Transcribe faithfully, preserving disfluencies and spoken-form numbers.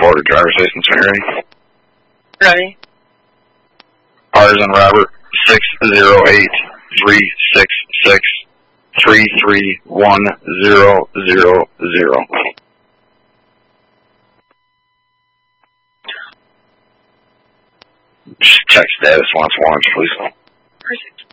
Florida driver's license when you're ready. Ready. R as in Robert, six zero eight three six six three three one zero zero zero. Just check status once once, please. Perfect.